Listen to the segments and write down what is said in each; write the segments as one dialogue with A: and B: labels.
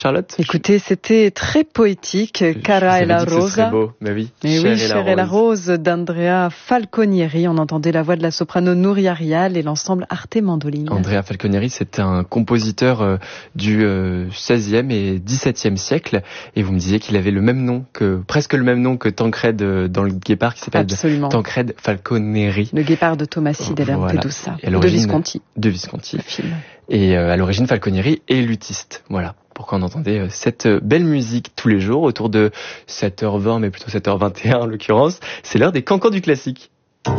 A: Charlotte?
B: Écoutez, c'était très poétique. Cara e la Rosa.
A: C'est beau, mais oui.
B: Cher et la Rose d'Andrea Falconieri. On entendait la voix de la soprano Nouria Rial et l'ensemble Arte Mandoline.
A: Andrea Falconieri, c'est un compositeur du 16e et 17e siècle. Et vous me disiez qu'il avait presque le même nom que Tancred dans le Guépard, qui s'appelle Tancred Falconieri.
B: Le Guépard de Tomassi de Lampedusa.
A: De
B: Visconti.
A: De Visconti.
B: Le film.
A: Et à l'origine, Falconieri est luthiste. Voilà. Pourquoi on entendait cette belle musique tous les jours autour de 7h20, mais plutôt 7h21 en l'occurrence. C'est l'heure des cancans du classique.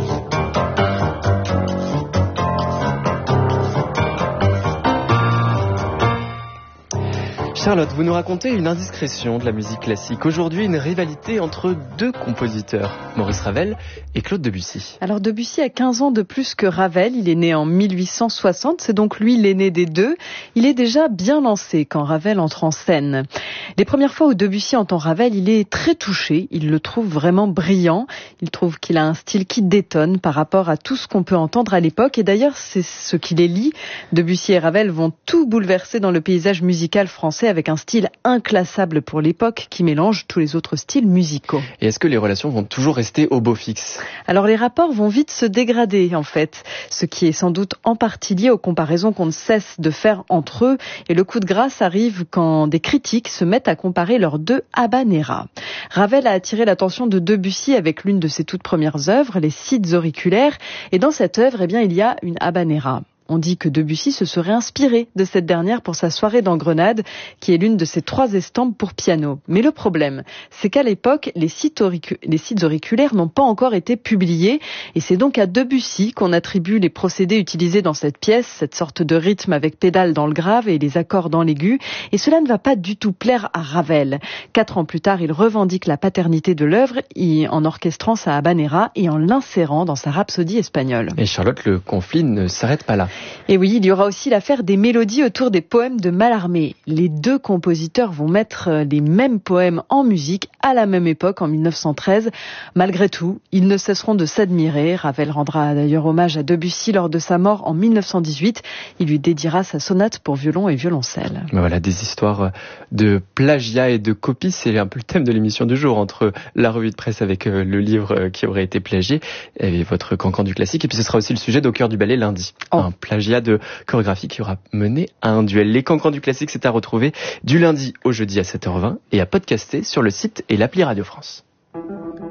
A: Charlotte, vous nous racontez une indiscrétion de la musique classique. Aujourd'hui, une rivalité entre deux compositeurs, Maurice Ravel et Claude Debussy.
B: Alors Debussy a 15 ans de plus que Ravel. Il est né en 1860, c'est donc lui l'aîné des deux. Il est déjà bien lancé quand Ravel entre en scène. Les premières fois où Debussy entend Ravel, il est très touché. Il le trouve vraiment brillant. Il trouve qu'il a un style qui détonne par rapport à tout ce qu'on peut entendre à l'époque. Et d'ailleurs, c'est ce qui les lie. Debussy et Ravel vont tout bouleverser dans le paysage musical français avec un style inclassable pour l'époque qui mélange tous les autres styles musicaux.
A: Et est-ce que les relations vont toujours rester au beau fixe ?
B: Alors les rapports vont vite se dégrader en fait, ce qui est sans doute en partie lié aux comparaisons qu'on ne cesse de faire entre eux. Et le coup de grâce arrive quand des critiques se mettent à comparer leurs deux habaneras. Ravel a attiré l'attention de Debussy avec l'une de ses toutes premières œuvres, les Cides auriculaires. Et dans cette œuvre, il y a une habanera. On dit que Debussy se serait inspiré de cette dernière pour sa soirée dans Grenade, qui est l'une de ses 3 estampes pour piano. Mais le problème, c'est qu'à l'époque, les Cides auriculaires n'ont pas encore été publiés, et c'est donc à Debussy qu'on attribue les procédés utilisés dans cette pièce, cette sorte de rythme avec pédale dans le grave et les accords dans l'aigu, et cela ne va pas du tout plaire à Ravel. 4 ans plus tard, il revendique la paternité de l'œuvre en orchestrant sa habanera et en l'insérant dans sa rhapsodie espagnole.
A: Et Charlotte, le conflit ne s'arrête pas là.
B: Et oui, il y aura aussi l'affaire des mélodies autour des poèmes de Mallarmé. Les deux compositeurs vont mettre les mêmes poèmes en musique à la même époque, en 1913. Malgré tout, ils ne cesseront de s'admirer. Ravel rendra d'ailleurs hommage à Debussy lors de sa mort en 1918. Il lui dédiera sa sonate pour violon et violoncelle.
A: Voilà, des histoires de plagiat et de copie, c'est un peu le thème de l'émission du jour, entre la revue de presse avec le livre qui aurait été plagié et votre cancan du classique. Et puis ce sera aussi le sujet d'Au cœur du ballet lundi. Un plagiat de chorégraphie qui aura mené à un duel. Les cancans du classique, c'est à retrouver du lundi au jeudi à 7h20 et à podcaster sur le site et l'appli Radio France.